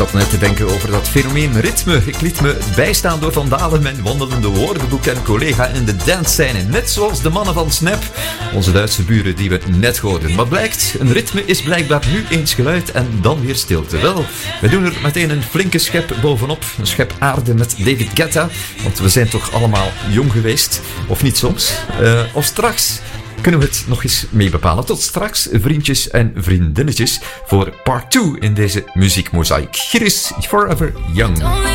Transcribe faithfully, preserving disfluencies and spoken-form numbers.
zat net te denken over dat fenomeen ritme. Ik liet me bijstaan door Van Dalen, mijn wandelende woordenboek en collega in de dance-scène. Net zoals de mannen van Snap, onze Duitse buren die we net hoorden. Wat blijkt, een ritme is blijkbaar nu eens geluid en dan weer stilte. Wel, we doen er meteen een flinke schep bovenop. Een schep aarde met David Guetta. Want we zijn toch allemaal jong geweest. Of niet soms. Uh, of straks kunnen we het nog eens mee bepalen. Tot straks, vriendjes en vriendinnetjes, voor part twee in deze muziekmozaïek. Hier is Forever Young.